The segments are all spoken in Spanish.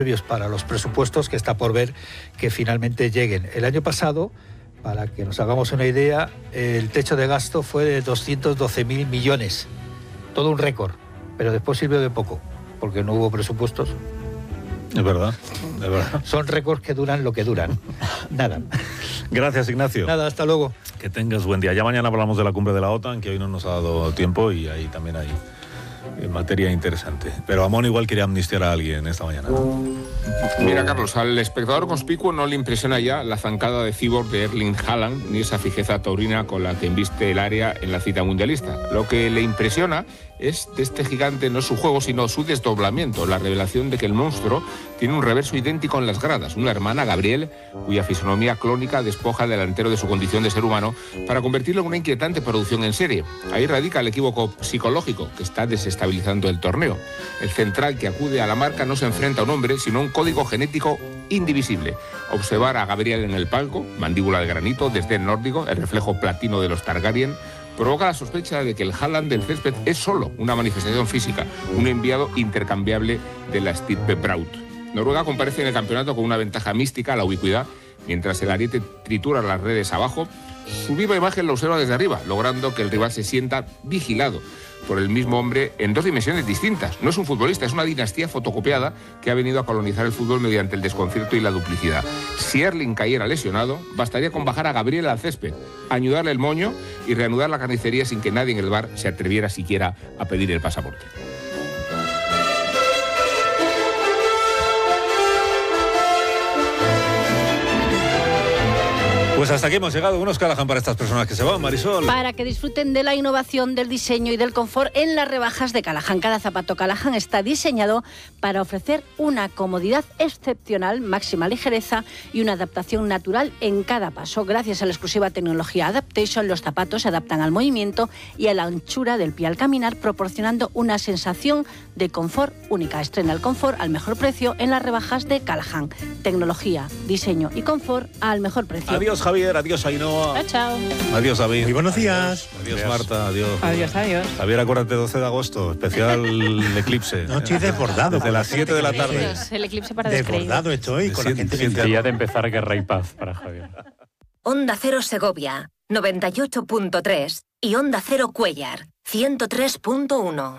nervios para los presupuestos que está por ver que finalmente lleguen. El año pasado, para que nos hagamos una idea, el techo de gasto fue de 212.000 millones, todo un récord, pero después sirvió de poco, porque no hubo presupuestos. Es verdad, es verdad. Son récords que duran lo que duran. Nada. Gracias, Ignacio. Nada, hasta luego. Que tengas buen día. Ya mañana hablamos de la cumbre de la OTAN, que hoy no nos ha dado tiempo y ahí también hay materia interesante. Pero Amón igual quería amnistiar a alguien esta mañana. Mira, Carlos, al espectador conspicuo no le impresiona ya la zancada de Cyborg de Erling Haaland ni esa fijeza taurina con la que embiste el área en la cita mundialista. Lo que le impresiona es de este gigante no su juego, sino su desdoblamiento, la revelación de que el monstruo tiene un reverso idéntico en las gradas, una hermana, Gabriel, cuya fisonomía clónica despoja al delantero de su condición de ser humano para convertirlo en una inquietante producción en serie. Ahí radica el equívoco psicológico que está desestabilizando el torneo. El central que acude a la marca no se enfrenta a un hombre, sino a un código genético indivisible. Observar a Gabriel en el palco, mandíbula de granito, desdén nórdico, el reflejo platino de los Targaryen, provoca la sospecha de que el Haaland del césped es solo una manifestación física, un enviado intercambiable de la estirpe Braut. Noruega comparece en el campeonato con una ventaja mística, la ubicuidad, mientras el ariete tritura las redes abajo. Su viva imagen lo observa desde arriba, logrando que el rival se sienta vigilado por el mismo hombre en dos dimensiones distintas. No es un futbolista, es una dinastía fotocopiada que ha venido a colonizar el fútbol mediante el desconcierto y la duplicidad. Si Erling cayera lesionado, bastaría con bajar a Gabriel al césped, añudarle el moño y reanudar la carnicería sin que nadie en el bar se atreviera siquiera a pedir el pasaporte. Pues hasta aquí hemos llegado. Unos Callahan para estas personas que se van, Marisol. Para que disfruten de la innovación, del diseño y del confort en las rebajas de Callahan. Cada zapato Callahan está diseñado para ofrecer una comodidad excepcional, máxima ligereza y una adaptación natural en cada paso. Gracias a la exclusiva tecnología Adaptation, los zapatos se adaptan al movimiento y a la anchura del pie al caminar, proporcionando una sensación de confort única. Estrena el confort al mejor precio en las rebajas de Callahan. Tecnología, diseño y confort al mejor precio. Adiós, Javier, adiós, Ainhoa. Chao. Adiós, David. Muy buenos días. Adiós, Marta, adiós. Adiós, adiós. Javier, acuérdate, 12 de agosto, especial eclipse. No, estoy desbordado. Desde las 7 de la tarde. El eclipse para descreídos. Desbordado estoy con la gente que Día de empezar Guerra y Paz para Javier. Onda Cero Segovia, 98.3 y Onda Cero Cuéllar, 103.1.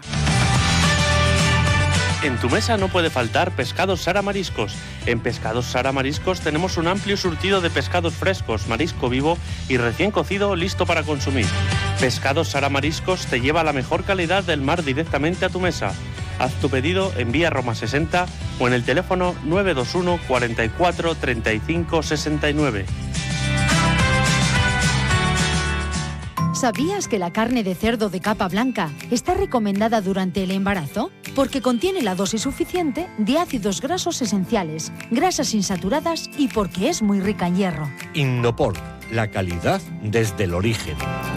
En tu mesa no puede faltar Pescados Sara Mariscos. En Pescados Sara Mariscos tenemos un amplio surtido de pescados frescos, marisco vivo y recién cocido listo para consumir. Pescados Sara Mariscos te lleva la mejor calidad del mar directamente a tu mesa. Haz tu pedido en vía Roma 60 o en el teléfono 921 44 35 69. ¿Sabías que la carne de cerdo de capa blanca está recomendada durante el embarazo? Porque contiene la dosis suficiente de ácidos grasos esenciales, grasas insaturadas y porque es muy rica en hierro. Innopor, la calidad desde el origen.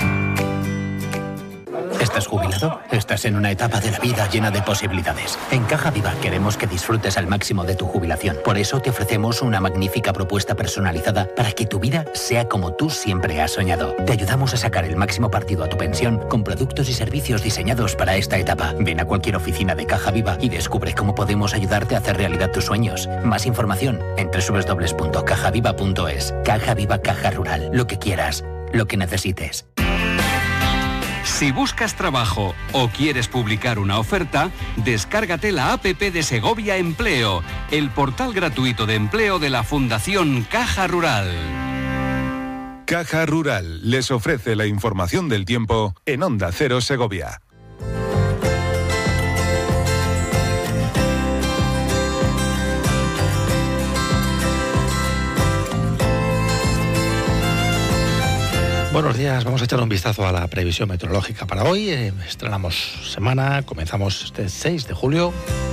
¿Estás jubilado? Estás en una etapa de la vida llena de posibilidades. En Caja Viva queremos que disfrutes al máximo de tu jubilación. Por eso te ofrecemos una magnífica propuesta personalizada para que tu vida sea como tú siempre has soñado. Te ayudamos a sacar el máximo partido a tu pensión con productos y servicios diseñados para esta etapa. Ven a cualquier oficina de Caja Viva y descubre cómo podemos ayudarte a hacer realidad tus sueños. Más información en www.cajaviva.es. Caja Viva, Caja Rural. Lo que quieras, lo que necesites. Si buscas trabajo o quieres publicar una oferta, descárgate la APP de Segovia Empleo, el portal gratuito de empleo de la Fundación Caja Rural. Caja Rural les ofrece la información del tiempo en Onda Cero Segovia. Buenos días, vamos a echar un vistazo a la previsión meteorológica para hoy. Estrenamos semana, comenzamos este 6 de julio.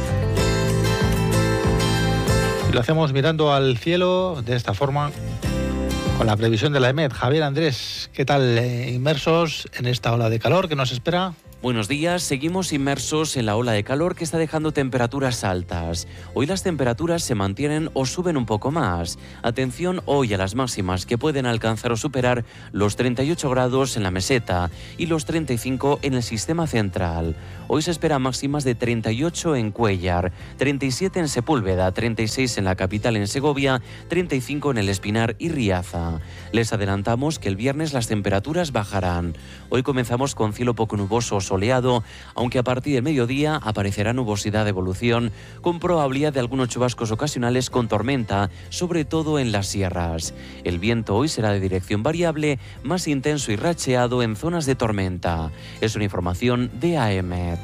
Y lo hacemos mirando al cielo de esta forma, con la previsión de la EMET. Javier, Andrés, ¿qué tal? Inmersos en esta ola de calor que nos espera. Buenos días, seguimos inmersos en la ola de calor que está dejando temperaturas altas. Hoy las temperaturas se mantienen o suben un poco más. Atención hoy a las máximas que pueden alcanzar o superar los 38 grados en la meseta y los 35 en el sistema central. Hoy se esperan máximas de 38 en Cuéllar, 37 en Sepúlveda, 36 en la capital en Segovia, 35 en El Espinar y Riaza. Les adelantamos que el viernes las temperaturas bajarán. Hoy comenzamos con cielo poco nuboso soleado, aunque a partir del mediodía aparecerá nubosidad de evolución con probabilidad de algunos chubascos ocasionales con tormenta, sobre todo en las sierras. El viento hoy será de dirección variable, más intenso y racheado en zonas de tormenta. Es una información de AEMET.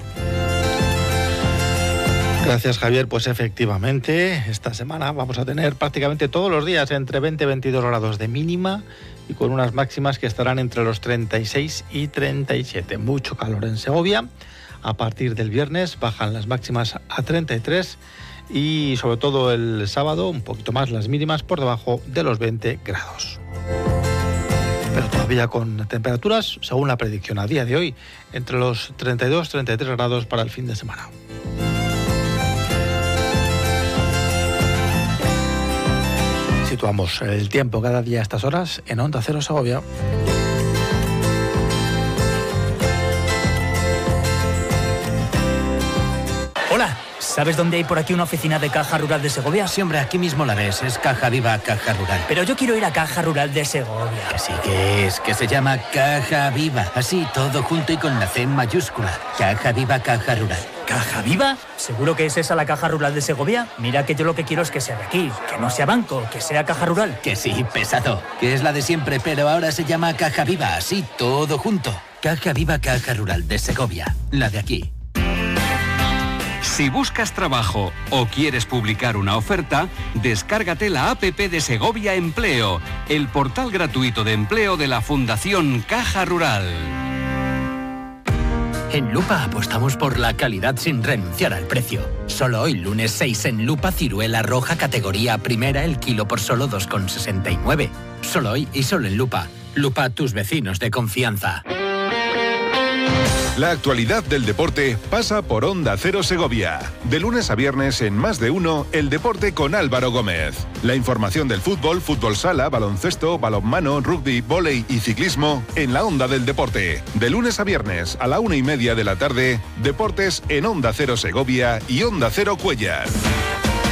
Gracias, Javier. Pues efectivamente, esta semana vamos a tener prácticamente todos los días entre 20 y 22 grados de mínima y con unas máximas que estarán entre los 36 y 37. Mucho calor en Segovia. A partir del viernes bajan las máximas a 33 y sobre todo el sábado un poquito más las mínimas por debajo de los 20 grados. Pero todavía con temperaturas, según la predicción a día de hoy, entre los 32 y 33 grados para el fin de semana. Situamos el tiempo cada día a estas horas en Onda Cero Segovia. Hola, ¿sabes dónde hay por aquí una oficina de Caja Rural de Segovia? Sí, hombre, aquí mismo la ves, es Caja Viva Caja Rural. Pero yo quiero ir a Caja Rural de Segovia. Que sí que es, que se llama Caja Viva, así todo junto y con la C mayúscula. Caja Viva Caja Rural. ¿Caja Viva? ¿Seguro que es esa la Caja Rural de Segovia? Mira que yo lo que quiero es que sea de aquí, que no sea banco, que sea Caja Rural. Que sí, pesado, que es la de siempre, pero ahora se llama Caja Viva, así todo junto. Caja Viva Caja Rural de Segovia, la de aquí. Si buscas trabajo o quieres publicar una oferta, descárgate la APP de Segovia Empleo, el portal gratuito de empleo de la Fundación Caja Rural. En Lupa apostamos por la calidad sin renunciar al precio. Solo hoy, lunes 6, en Lupa, ciruela roja categoría primera, el kilo por solo 2,69. Solo hoy y solo en Lupa. Lupa, tus vecinos de confianza. La actualidad del deporte pasa por Onda Cero Segovia. De lunes a viernes en Más de Uno, el deporte con Álvaro Gómez. La información del fútbol, fútbol sala, baloncesto, balonmano, rugby, vóley y ciclismo en la Onda del Deporte. De lunes a viernes a la 1:30 de la tarde, deportes en Onda Cero Segovia y Onda Cero Cuéllar.